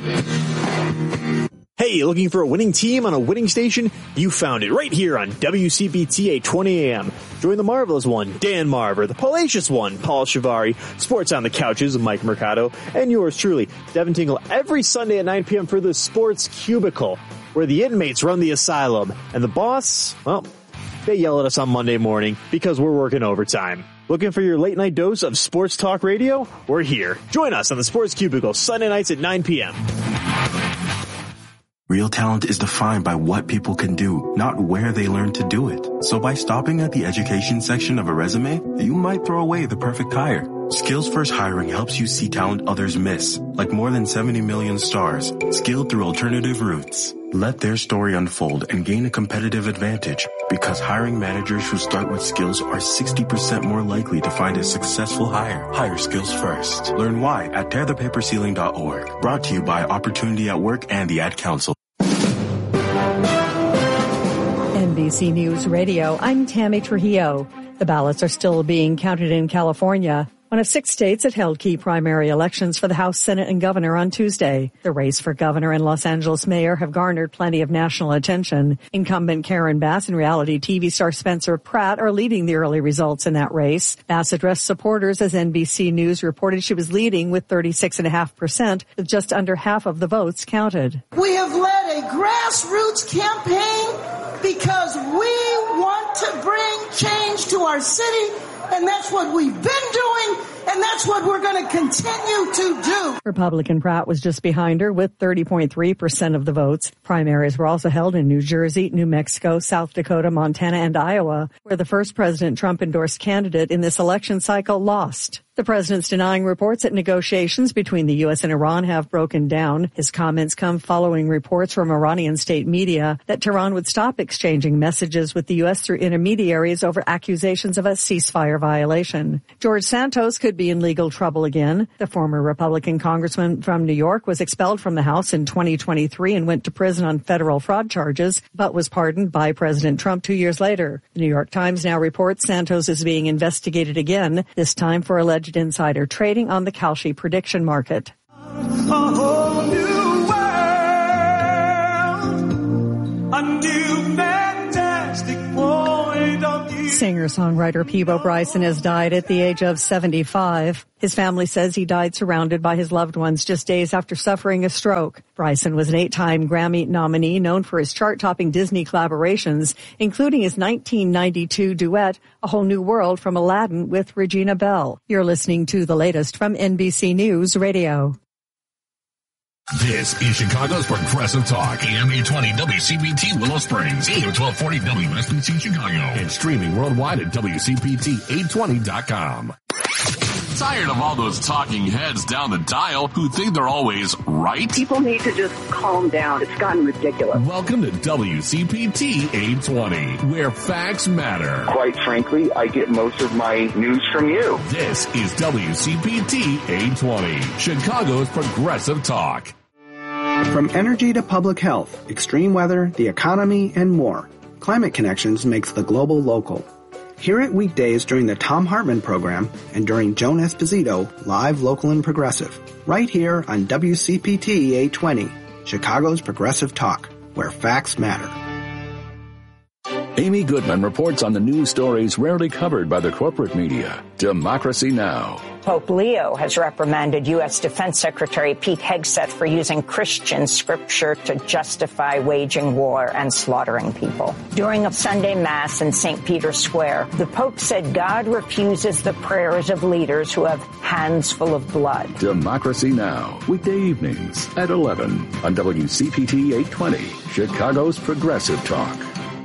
Hey, looking for a winning team on a winning station? You found it right here on WCPT 820 AM. Join the marvelous one, Dan Marver, the palacious one, Paul Shivari, Sports on the Couches, Mike Mercado, and yours truly, Devin Tingle, every Sunday at 9 p.m. for the Sports Cubicle, where the inmates run the asylum, and the boss, well, they yell at us on Monday morning because we're working overtime. Looking for your late night dose of sports talk radio? We're here. Join us on the Sports Cubicle Sunday nights at 9 p.m. Real talent is defined by what people can do, not where they learn to do it. So by stopping at the education section of a resume, you might throw away the perfect hire. Skills First Hiring helps you see talent others miss, like more than 70 million stars, skilled through alternative routes. Let their story unfold and gain a competitive advantage, because hiring managers who start with skills are 60% more likely to find a successful hire. Hire skills first. Learn why at tearthepaperceiling.org. Brought to you by Opportunity at Work and the Ad Council. NBC News Radio, I'm Tammy Trujillo. The ballots are still being counted in California, one of 6 states that held key primary elections for the House, Senate, and governor on Tuesday. The race for governor and Los Angeles mayor have garnered plenty of national attention. Incumbent Karen Bass and reality TV star Spencer Pratt are leading the early results in that race. Bass addressed supporters as NBC News reported she was leading with 36.5%, with just under half of the votes counted. We have led a grassroots campaign because we want to bring change to our city. And that's what we've been doing, and that's what we're going to continue to do. Republican Pratt was just behind her with 30.3% of the votes. Primaries were also held in New Jersey, New Mexico, South Dakota, Montana, and Iowa, where the first President Trump-endorsed candidate in this election cycle lost. The president's denying reports that negotiations between the U.S. and Iran have broken down. His comments come following reports from Iranian state media that Tehran would stop exchanging messages with the U.S. through intermediaries over accusations of a ceasefire violation. George Santos could be in legal trouble again. The former Republican congressman from New York was expelled from the House in 2023 and went to prison on federal fraud charges, but was pardoned by President Trump 2 years later. The New York Times now reports Santos is being investigated again, this time for alleged insider trading on the Kalshi prediction market. A whole new world, a new fantastic point of view. Singer-songwriter Peebo Bryson has died at the age of 75. His family says he died surrounded by his loved ones just days after suffering a stroke. Bryson was an 8-time Grammy nominee known for his chart-topping Disney collaborations, including his 1992 duet, A Whole New World from Aladdin with Regina Bell. You're listening to the latest from NBC News Radio. This is Chicago's Progressive Talk, AM 820 WCPT Willow Springs, AM 1240 WSBC Chicago, and streaming worldwide at WCPT820.com. Tired of all those talking heads down the dial who think they're always right? People need to just calm down. It's gotten ridiculous. Welcome to WCPT 820, where facts matter. Quite frankly, I get most of my news from you. This is WCPT 820, Chicago's Progressive Talk. From energy to public health, extreme weather, the economy, and more, Climate Connections makes the global local. Hear it weekdays during the Thom Hartmann program and during Joan Esposito, live, local, and progressive. Right here on WCPT 820, Chicago's Progressive Talk, where facts matter. Amy Goodman reports on the news stories rarely covered by the corporate media. Democracy Now! Pope Leo has reprimanded U.S. Defense Secretary Pete Hegseth for using Christian scripture to justify waging war and slaughtering people. During a Sunday Mass in St. Peter's Square, the Pope said God refuses the prayers of leaders who have hands full of blood. Democracy Now! Weekday evenings at 11 on WCPT 820, Chicago's Progressive Talk.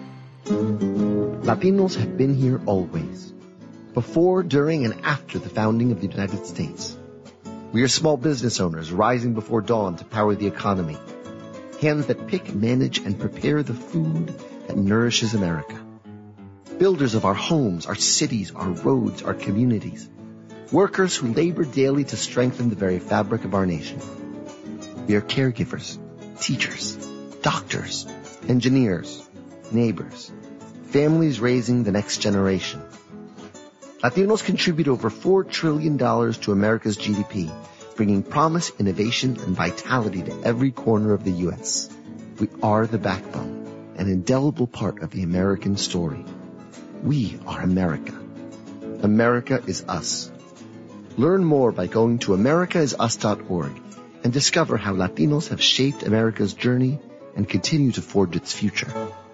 Latinos have been here always. Before, during, and after the founding of the United States. We are small business owners rising before dawn to power the economy. Hands that pick, manage, and prepare the food that nourishes America. Builders of our homes, our cities, our roads, our communities. Workers who labor daily to strengthen the very fabric of our nation. We are caregivers, teachers, doctors, engineers, neighbors, families raising the next generation. Latinos contribute over $4 trillion to America's GDP, bringing promise, innovation, and vitality to every corner of the U.S. We are the backbone, an indelible part of the American story. We are America. America is us. Learn more by going to americaisus.org and discover how Latinos have shaped America's journey and continue to forge its future.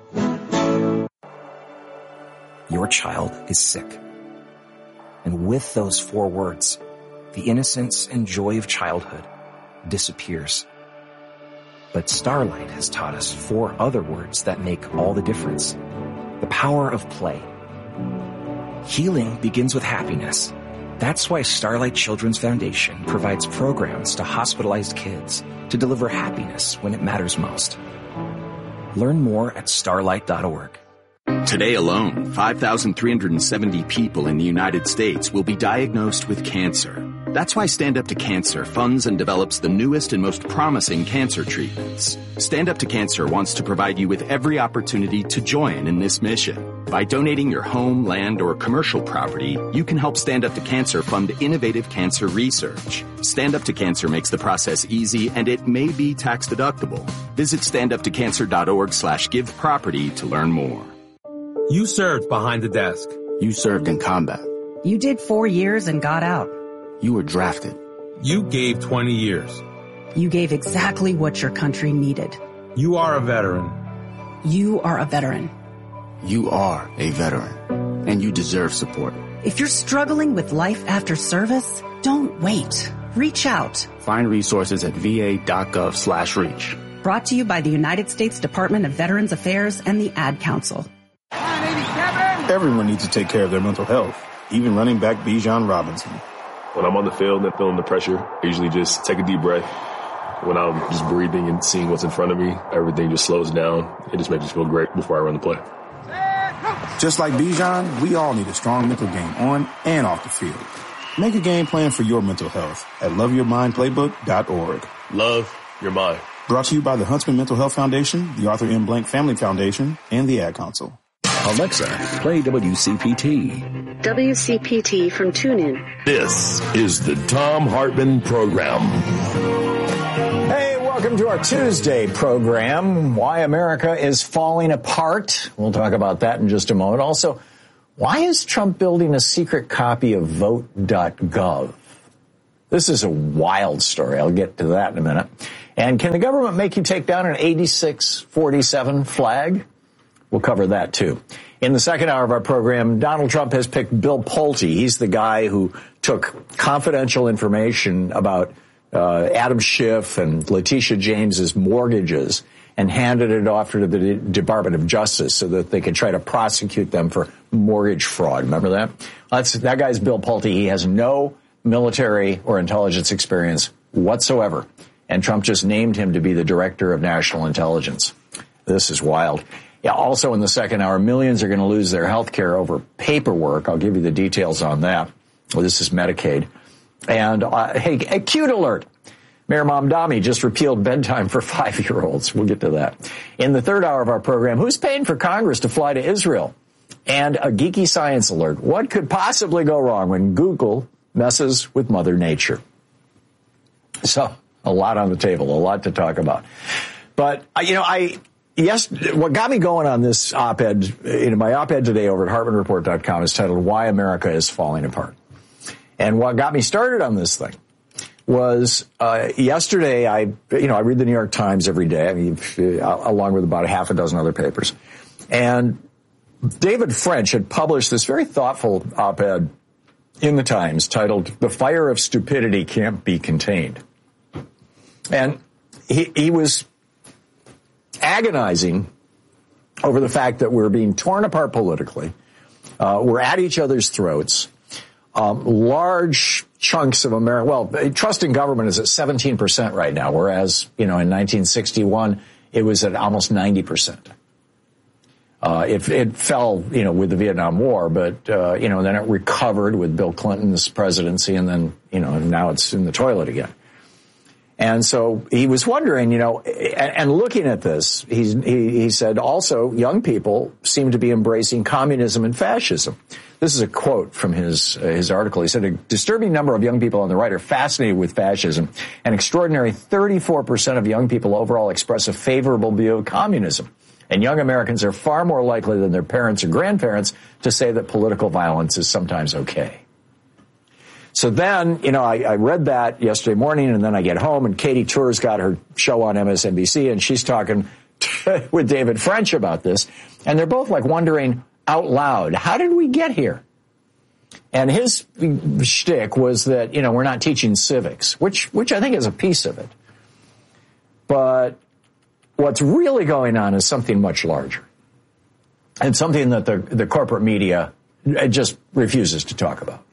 Your child is sick. And with those 4 words, the innocence and joy of childhood disappears. But Starlight has taught us 4 other words that make all the difference. The power of play. Healing begins with happiness. That's why Starlight Children's Foundation provides programs to hospitalized kids to deliver happiness when it matters most. Learn more at starlight.org. Today alone, 5,370 people in the United States will be diagnosed with cancer. That's why Stand Up to Cancer funds and develops the newest and most promising cancer treatments. Stand Up to Cancer wants to provide you with every opportunity to join in this mission. By donating your home, land, or commercial property, you can help Stand Up to Cancer fund innovative cancer research. Stand Up to Cancer makes the process easy, and it may be tax deductible. Visit standuptocancer.org/giveproperty to learn more. You served behind the desk. You served in combat. You did 4 years and got out. You were drafted. You gave 20 years. You gave exactly what your country needed. You are a veteran. You are a veteran. You are a veteran. And you deserve support. If you're struggling with life after service, don't wait. Reach out. Find resources at va.gov/reach. Brought to you by the United States Department of Veterans Affairs and the Ad Council. Everyone needs to take care of their mental health, even running back Bijan Robinson. When I'm on the field and feeling the pressure, I usually just take a deep breath. When I'm just breathing and seeing what's in front of me, everything just slows down. It just makes me feel great before I run the play. Just like Bijan, we all need a strong mental game on and off the field. Make a game plan for your mental health at loveyourmindplaybook.org. Love your mind. Brought to you by the Huntsman Mental Health Foundation, the Arthur M. Blank Family Foundation, and the Ad Council. Alexa, play WCPT. WCPT from TuneIn. This is the Thom Hartmann Program. Hey, welcome to our Tuesday program, Why America is Falling Apart. We'll talk about that in just a moment. Also, why is Trump building a secret copy of vote.gov? This is a wild story. I'll get to that in a minute. And can the government make you take down an 8647 flag? We'll cover that, too. In the second hour of our program, Donald Trump has picked Bill Pulte. He's the guy who took confidential information about Adam Schiff and Letitia James's mortgages and handed it off to the Department of Justice so that they could try to prosecute them for mortgage fraud. Remember that? That guy's Bill Pulte. He has no military or intelligence experience whatsoever. And Trump just named him to be the director of national intelligence. This is wild. Yeah, also in the second hour, millions are going to lose their health care over paperwork. I'll give you the details on that. Well, this is Medicaid. And, hey, a cute alert. Mayor Mamdani just repealed bedtime for 5-year-olds. We'll get to that. In the third hour of our program, who's paying for Congress to fly to Israel? And a geeky science alert. What could possibly go wrong when Google messes with Mother Nature? So, a lot on the table, a lot to talk about. But, yes, what got me going on this op-ed, my op-ed today over at HartmanReport.com is titled, Why America is Falling Apart. And what got me started on this thing was yesterday I read the New York Times every day, along with about a half a dozen other papers. And David French had published this very thoughtful op-ed in the Times titled, The Fire of Stupidity Can't Be Contained. And he was agonizing over the fact that we're being torn apart politically. We're at each other's throats. Large chunks of America, trust in government is at 17% right now, whereas, in 1961, it was at almost 90%. It fell, with the Vietnam War, but, then it recovered with Bill Clinton's presidency, and then, now it's in the toilet again. And so he was wondering, and looking at this, he said also young people seem to be embracing communism and fascism. This is a quote from his article. He said, a disturbing number of young people on the right are fascinated with fascism. An extraordinary 34% of young people overall express a favorable view of communism. And young Americans are far more likely than their parents or grandparents to say that political violence is sometimes okay. So then, I read that yesterday morning, and then I get home, and Katie Tour's got her show on MSNBC, and she's talking with David French about this, and they're both like wondering out loud, how did we get here? And his shtick was that, we're not teaching civics, which I think is a piece of it. But what's really going on is something much larger, and something that the corporate media just refuses to talk about.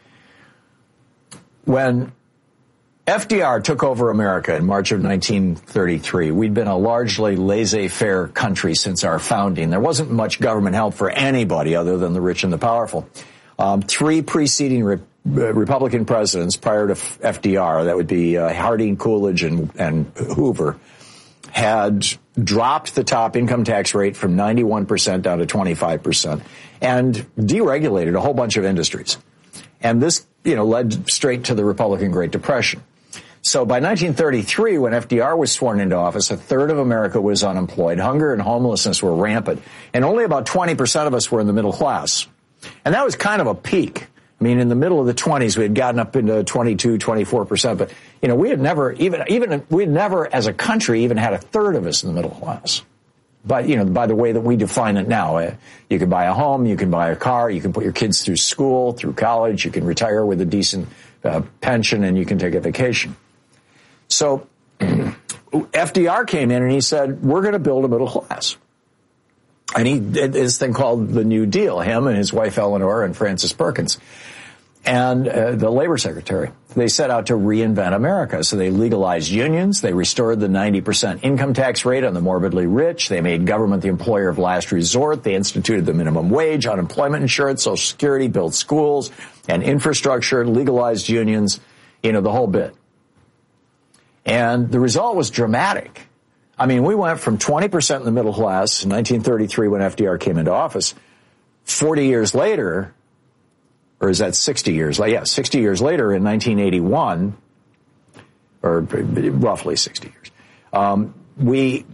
When FDR took over America in March of 1933, we'd been a largely laissez-faire country since our founding. There wasn't much government help for anybody other than the rich and the powerful. 3 preceding Republican presidents prior to FDR, that would be Harding, Coolidge, and Hoover, had dropped the top income tax rate from 91% down to 25% and deregulated a whole bunch of industries. And this, led straight to the Republican Great Depression. So by 1933, when FDR was sworn into office, a third of America was unemployed. Hunger and homelessness were rampant. And only about 20% of us were in the middle class. And that was kind of a peak. I mean, in the middle of the 20s, we had gotten up into 22, 24%. But, we had never, we had never as a country even had a third of us in the middle class. But, by the way that we define it now, you can buy a home, you can buy a car, you can put your kids through school, through college, you can retire with a decent pension, and you can take a vacation. So FDR came in and he said, we're going to build a middle class. And he did this thing called the New Deal, him and his wife Eleanor and Francis Perkins. And the labor secretary, they set out to reinvent America. So they legalized unions. They restored the 90% income tax rate on the morbidly rich. They made government the employer of last resort. They instituted the minimum wage, unemployment insurance, Social Security, built schools and infrastructure, legalized unions, the whole bit. And the result was dramatic. I mean, we went from 20% in the middle class in 1933 when FDR came into office. 40 years later, or is that 60 years? Yeah, 60 years later in 1981, or roughly 60 years.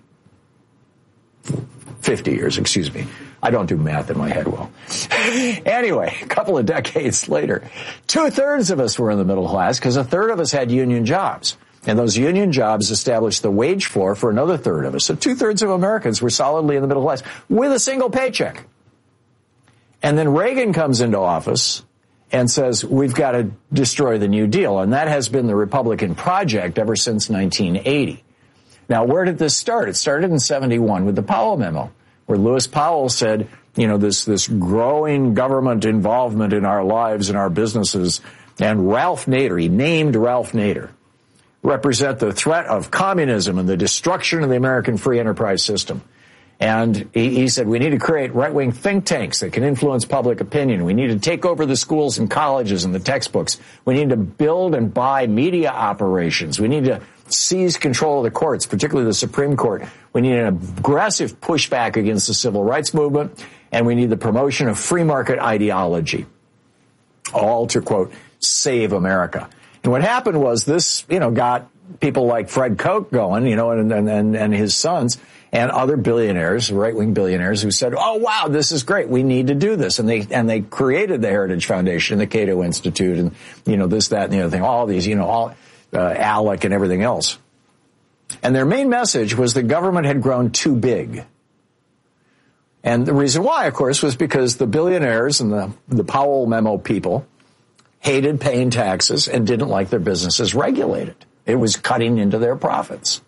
50 years, excuse me. I don't do math in my head well. Anyway, a couple of decades later, 2/3 of us were in the middle class because a third of us had union jobs. And those union jobs established the wage floor for another third of us. So 2/3 of Americans were solidly in the middle class with a single paycheck. And then Reagan comes into office and says, we've got to destroy the New Deal. And that has been the Republican project ever since 1980. Now, where did this start? It started in 71 with the Powell Memo, where Lewis Powell said, this growing government involvement in our lives and our businesses. And Ralph Nader, he named Ralph Nader, represent the threat of communism and the destruction of the American free enterprise system. And he said, we need to create right-wing think tanks that can influence public opinion. We need to take over the schools and colleges and the textbooks. We need to build and buy media operations. We need to seize control of the courts, particularly the Supreme Court. We need an aggressive pushback against the civil rights movement. And we need the promotion of free market ideology, all to, quote, save America. And what happened was this, got people like Fred Koch going, and his sons and other billionaires, right-wing billionaires, who said, oh, wow, this is great. We need to do this. And they created the Heritage Foundation, the Cato Institute, and, this, that, and the other thing, all these, ALEC and everything else. And their main message was the government had grown too big. And the reason why, of course, was because the billionaires and the Powell Memo people hated paying taxes and didn't like their businesses regulated. It was cutting into their profits.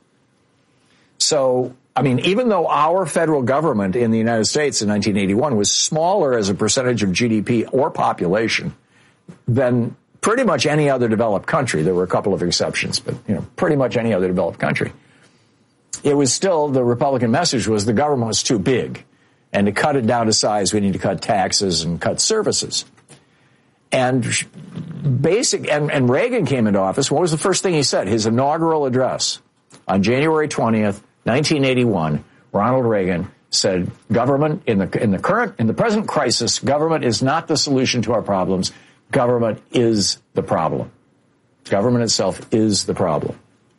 So, even though our federal government in the United States in 1981 was smaller as a percentage of GDP or population than pretty much any other developed country, there were a couple of exceptions, but, pretty much any other developed country, it was still, the Republican message was the government was too big. And to cut it down to size, we need to cut taxes and cut services. And and Reagan came into office. What was the first thing he said? His inaugural address on January 20th, 1981, Ronald Reagan said, government in the present crisis, government is not the solution to our problems. Government is the problem. Government itself is the problem.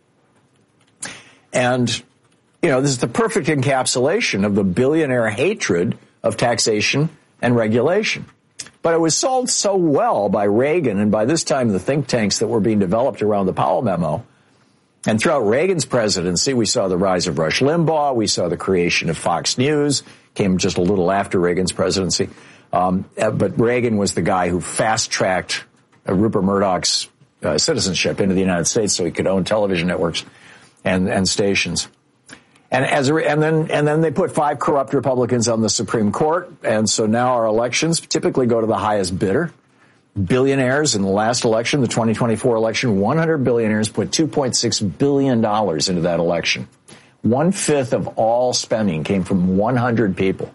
And, this is the perfect encapsulation of the billionaire hatred of taxation and regulation. But it was sold so well by Reagan and by this time the think tanks that were being developed around the Powell memo. And throughout Reagan's presidency, we saw the rise of Rush Limbaugh. We saw the creation of Fox News, came just a little after Reagan's presidency. But Reagan was the guy who fast-tracked Rupert Murdoch's citizenship into the United States so he could own television networks and stations. And then they put 5 corrupt Republicans on the Supreme Court, and so now our elections typically go to the highest bidder. Billionaires in the last election, the 2024 election, 100 billionaires put $2.6 billion into that election. 1/5 of all spending came from 100 people.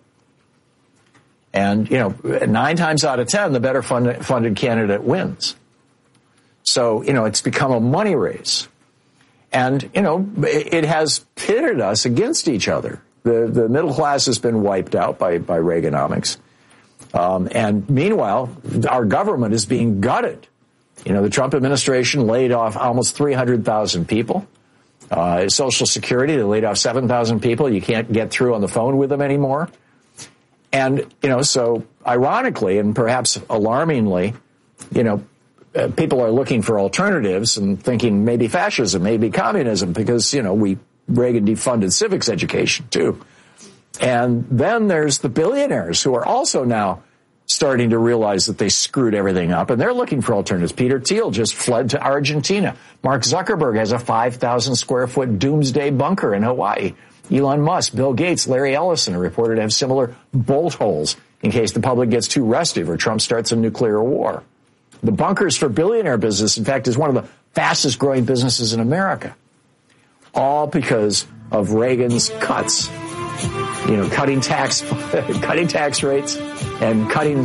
And, 9 times out of 10, the better funded candidate wins. So, it's become a money race. And, it has pitted us against each other. The middle class has been wiped out by Reaganomics. And meanwhile, our government is being gutted. The Trump administration laid off almost 300,000 people. Social Security, they laid off 7,000 people. You can't get through on the phone with them anymore. And, so ironically and perhaps alarmingly, people are looking for alternatives and thinking maybe fascism, maybe communism, because, Reagan defunded civics education too. And then there's the billionaires who are also now starting to realize that they screwed everything up, and they're looking for alternatives. Peter Thiel just fled to Argentina. Mark Zuckerberg has a 5,000 square foot doomsday bunker in Hawaii. Elon Musk, Bill Gates, Larry Ellison are reported to have similar bolt holes in case the public gets too restive or Trump starts a nuclear war. The bunkers for billionaire business, in fact, is one of the fastest growing businesses in America. All because of Reagan's cuts. Cutting tax rates and cutting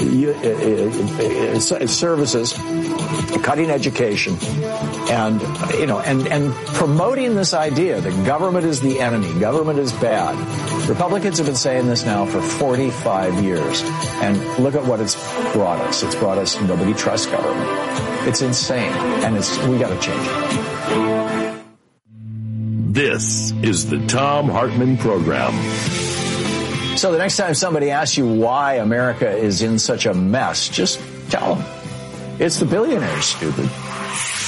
services, cutting education, and and promoting this idea that government is the enemy, government is bad. Republicans have been saying this now for 45 years, and look at what it's brought us. It's brought us nobody trusts government. It's insane, and we got to change it. This is the Thom Hartmann Program. So the next time somebody asks you why America is in such a mess, just tell them it's the billionaires, stupid.